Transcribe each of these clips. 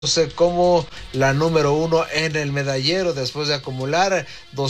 como la número 1 en el medallero después de acumular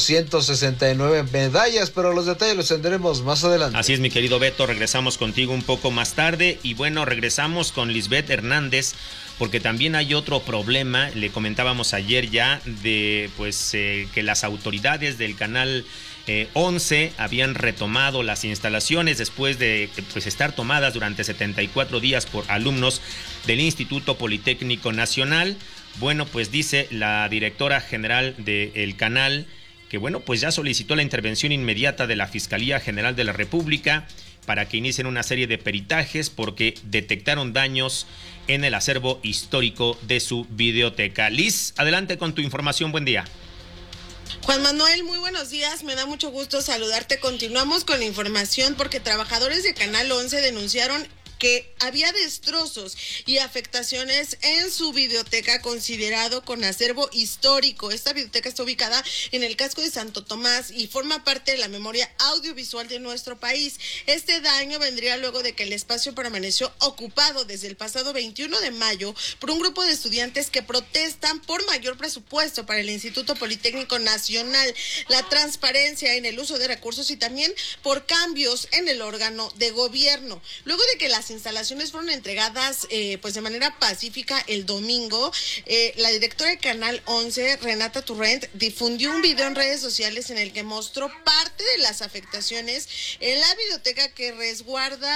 269 medallas, pero los detalles los tendremos más adelante. Así es, mi querido Beto, regresamos contigo un poco más tarde y bueno, regresamos con Lisbeth Hernández porque también hay otro problema. Le comentábamos ayer ya de que las autoridades del canal 11 habían retomado las instalaciones después de estar tomadas durante 74 días por alumnos del Instituto Politécnico Nacional. Bueno, pues dice la directora general del canal que ya solicitó la intervención inmediata de la Fiscalía General de la República para que inicien una serie de peritajes porque detectaron daños en el acervo histórico de su videoteca. Liz, adelante con tu información, buen día. Juan Manuel, muy buenos días, me da mucho gusto saludarte. Continuamos con la información porque trabajadores de Canal 11 denunciaron que había destrozos y afectaciones en su videoteca considerado con acervo histórico. Esta videoteca está ubicada en el casco de Santo Tomás y forma parte de la memoria audiovisual de nuestro país. Este daño vendría luego de que el espacio permaneció ocupado desde el pasado 21 de mayo por un grupo de estudiantes que protestan por mayor presupuesto para el Instituto Politécnico Nacional, la transparencia en el uso de recursos y también por cambios en el órgano de gobierno. Luego de que las instalaciones fueron entregadas de manera pacífica el domingo, la directora de Canal 11, Renata Turrent, difundió un video en redes sociales en el que mostró parte de las afectaciones en la biblioteca que resguarda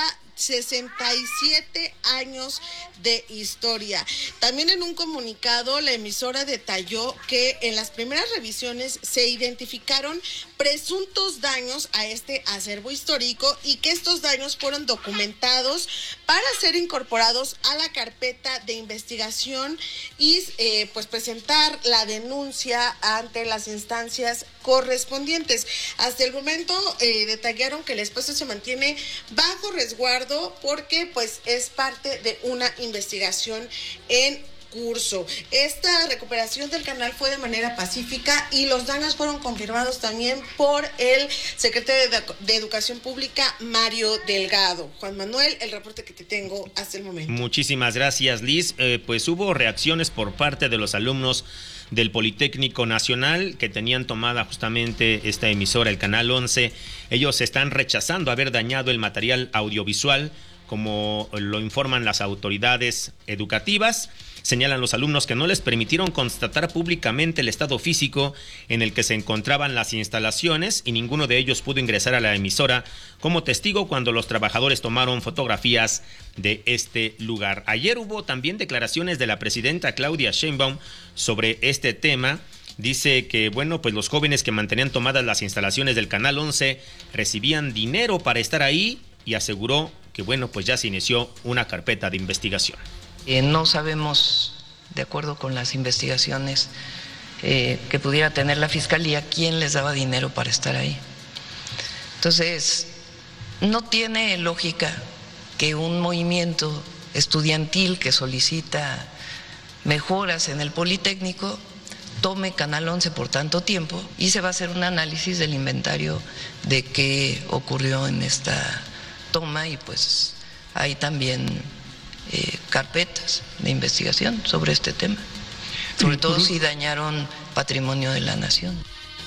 67 años de historia. También en un comunicado, la emisora detalló que en las primeras revisiones se identificaron presuntos daños a este acervo histórico y que estos daños fueron documentados para ser incorporados a la carpeta de investigación y presentar la denuncia ante las instancias correspondientes. Hasta el momento detallaron que el espacio se mantiene bajo resguardo porque es parte de una investigación en curso. Esta recuperación del canal fue de manera pacífica y los daños fueron confirmados también por el secretario de Educación Pública, Mario Delgado. Juan Manuel, el reporte que te tengo hasta el momento. Muchísimas gracias, Liz. Hubo reacciones por parte de los alumnos del Politécnico Nacional que tenían tomada justamente esta emisora, el Canal 11. Ellos están rechazando haber dañado el material audiovisual, como lo informan las autoridades educativas. Señalan los alumnos que no les permitieron constatar públicamente el estado físico en el que se encontraban las instalaciones y ninguno de ellos pudo ingresar a la emisora como testigo cuando los trabajadores tomaron fotografías de este lugar. Ayer hubo también declaraciones de la presidenta Claudia Sheinbaum sobre este tema. Dice que, los jóvenes que mantenían tomadas las instalaciones del Canal 11 recibían dinero para estar ahí y aseguró que, ya se inició una carpeta de investigación. No sabemos, de acuerdo con las investigaciones que pudiera tener la Fiscalía, quién les daba dinero para estar ahí. Entonces, no tiene lógica que un movimiento estudiantil que solicita mejoras en el Politécnico tome Canal 11 por tanto tiempo y se va a hacer un análisis del inventario de qué ocurrió en esta toma y hay también carpetas de investigación sobre este tema, sobre todo si dañaron patrimonio de la nación.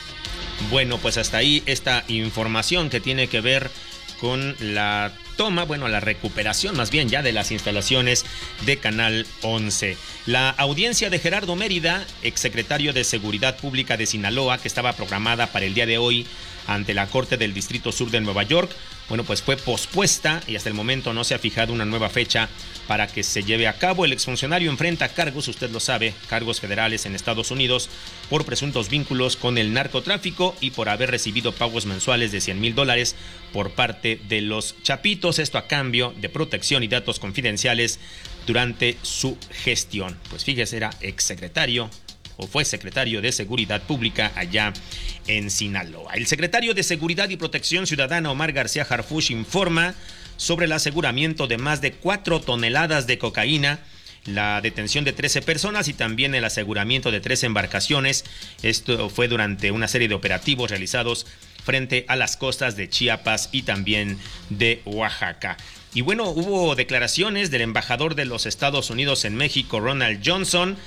Hasta ahí esta información que tiene que ver con la toma, la recuperación más bien ya de las instalaciones de Canal 11. La audiencia de Gerardo Mérida, exsecretario de Seguridad Pública de Sinaloa, que estaba programada para el día de hoy ante la Corte del Distrito Sur de Nueva York, fue pospuesta y hasta el momento no se ha fijado una nueva fecha para que se lleve a cabo. El exfuncionario enfrenta cargos, usted lo sabe, cargos federales en Estados Unidos por presuntos vínculos con el narcotráfico y por haber recibido pagos mensuales de $100,000 por parte de los Chapitos, esto a cambio de protección y datos confidenciales durante su gestión. Fíjese, era exsecretario o fue secretario de Seguridad Pública allá en Sinaloa. El secretario de Seguridad y Protección Ciudadana, Omar García Harfuch, informa sobre el aseguramiento de más de 4 toneladas de cocaína, la detención de 13 personas y también el aseguramiento de 3 embarcaciones. Esto fue durante una serie de operativos realizados frente a las costas de Chiapas y también de Oaxaca. Y bueno, hubo declaraciones del embajador de los Estados Unidos en México, Ronald Johnson,